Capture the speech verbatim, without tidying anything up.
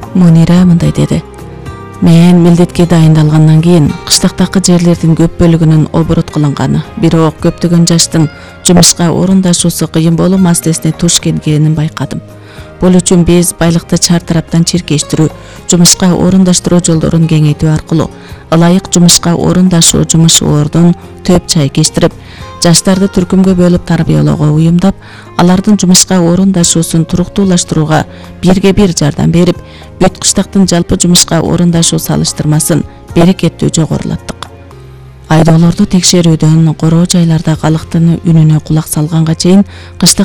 Мунира мындай деди. Мен милдетке дайындалгандан кийин кыштактагы жерлердин көп бөлүгүнүн оборот кылынганы, бирок көптөгөн жаштын жумушка орундашуусу кыйын болуу маселесине туш келгенин байкадым. Бул үчүн биз байлыкты чартараптан чиркештирүү, жумушка орундаштыруу жолдорун кеңейтүү аркылуу ылайык жумушка орундашуу жумуш ордун төп чайкештирип, жаштарды түркүмгө бөлүп тарбиялоого уюмдап, алардын жумушка орундашуусун туруктуулаштырууга бирге бир жардам берип, бүт кыштактын жалпы жумушка орундашуу салыштырмасын берекеттүү жогорулаттык. Айдоолорду текшерүүдөн короо жайларда калктын үнүнө кулак салганга чейин кыштык